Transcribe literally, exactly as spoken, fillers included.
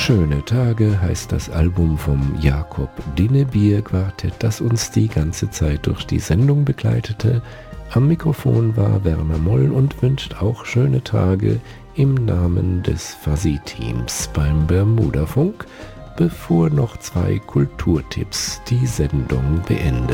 Schöne Tage heißt das Album vom Jakob Dinnebier Quartett, das uns die ganze Zeit durch die Sendung begleitete. Am Mikrofon war Werner Moll und wünscht auch schöne Tage im Namen des Fuzzy-Teams beim Bermuda-Funk, bevor noch zwei Kulturtipps die Sendung beenden.